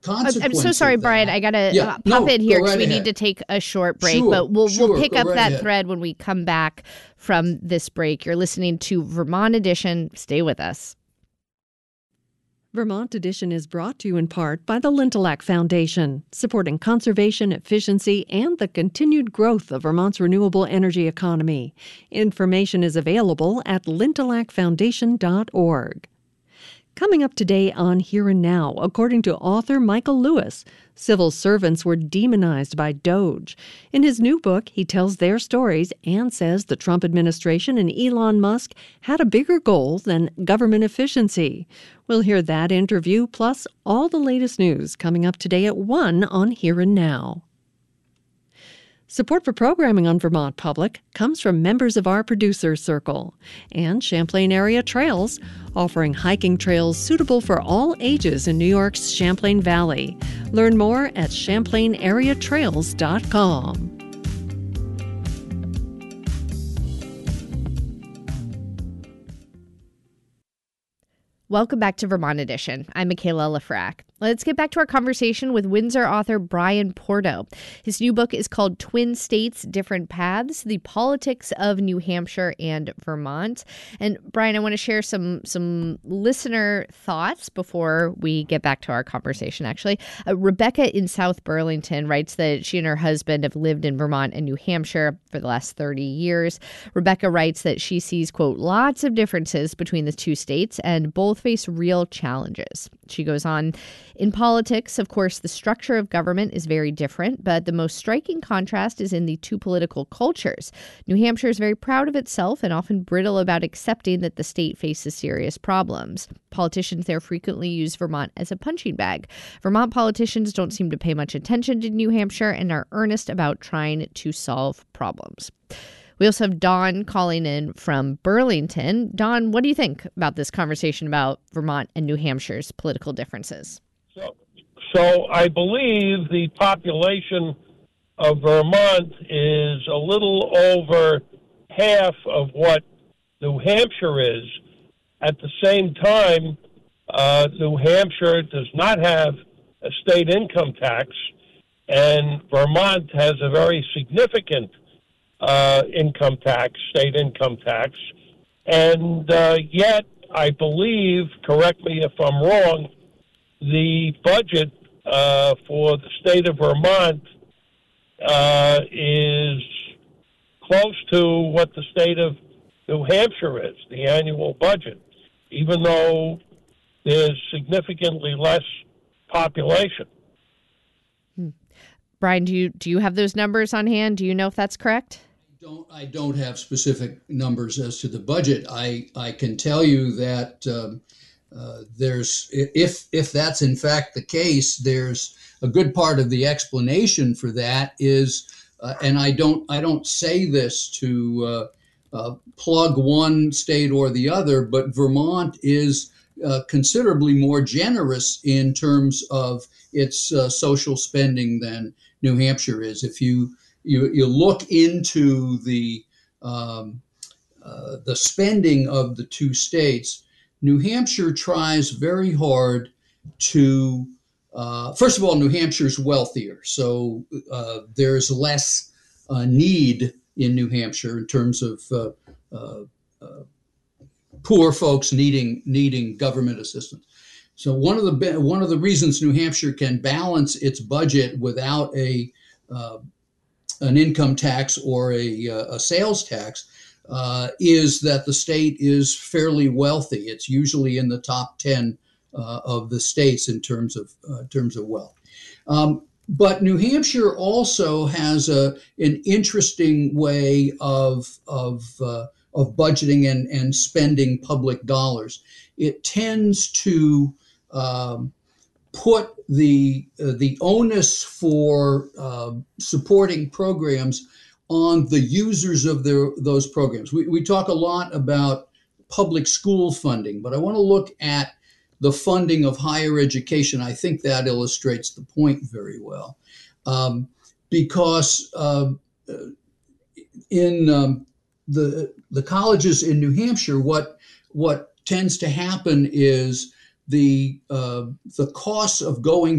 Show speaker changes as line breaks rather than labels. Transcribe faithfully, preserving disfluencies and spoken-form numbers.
consequence.
I'm so sorry,
of that,
Brian. I gotta
yeah,
uh, pop
no,
in here because
right
we
ahead.
need to take a short break.
Sure,
but we'll
sure,
we'll pick
go
up
right
that
ahead.
thread when we come back from this break. You're listening to Vermont Edition. Stay with us.
Vermont Edition is brought to you in part by the Lintelak Foundation, supporting conservation, efficiency, and the continued growth of Vermont's renewable energy economy. Information is available at lintelak foundation dot org. Coming up today on Here and Now, according to author Michael Lewis, civil servants were demonized by DOGE. In his new book, he tells their stories and says the Trump administration and Elon Musk had a bigger goal than government efficiency. We'll hear that interview, plus all the latest news coming up today at one on Here and Now. Support for programming on Vermont Public comes from members of our producer circle and Champlain Area Trails, offering hiking trails suitable for all ages in New York's Champlain Valley. Learn more at champlain area trails dot com.
Welcome back to Vermont Edition. I'm Michaela Lafrac. Let's get back to our conversation with Windsor author Brian Porto. His new book is called Twin States, Different Paths, The Politics of New Hampshire and Vermont. And Brian, I want to share some some listener thoughts before we get back to our conversation, actually. Uh, Rebecca in South Burlington writes that she and her husband have lived in Vermont and New Hampshire for the last thirty years. Rebecca writes that she sees, quote, lots of differences between the two states and both face real challenges. She goes on, in politics, of course, the structure of government is very different, but the most striking contrast is in the two political cultures. New Hampshire is very proud of itself and often brittle about accepting that the state faces serious problems. Politicians there frequently use Vermont as a punching bag. Vermont politicians don't seem to pay much attention to New Hampshire and are earnest about trying to solve problems. We also have Dawn calling in from Burlington. Dawn, what do you think about this conversation about Vermont and New Hampshire's political differences?
So, so I believe the population of Vermont is a little over half of what New Hampshire is. At the same time, uh, New Hampshire does not have a state income tax, and Vermont has a very significant uh, income tax, state income tax. And uh, yet, I believe, correct me if I'm wrong, the budget uh, for the state of Vermont uh, is close to what the state of New Hampshire is, the annual budget, even though there's significantly less population.
Hmm. Brian, do you do you have those numbers on hand? Do you know if that's correct?
Don't, I don't have specific numbers as to the budget. I, I can tell you that um, uh, there's, if if that's in fact the case, there's a good part of the explanation for that is, uh, and I don't I don't say this to uh, uh, plug one state or the other, but Vermont is uh, considerably more generous in terms of its uh, social spending than New Hampshire is. If you You, you look into the um, uh, the spending of the two states, New Hampshire tries very hard to, uh, first of all, New Hampshire's wealthier, so uh, there's less uh, need in New Hampshire in terms of uh, uh, uh, poor folks needing needing government assistance. So one of the one of the reasons New Hampshire can balance its budget without a uh, an income tax or a, a sales tax uh, is that the state is fairly wealthy. It's usually in the top ten uh, of the states in terms of uh, terms of wealth. Um, but New Hampshire also has a an interesting way of of uh, of budgeting and and spending public dollars. It tends to um, put the uh, the onus for uh, supporting programs on the users of their those programs. We, we talk a lot about public school funding, but I want to look at the funding of higher education. I think that illustrates the point very well, um, because uh, in um, the the colleges in New Hampshire, what what tends to happen is the uh, the costs of going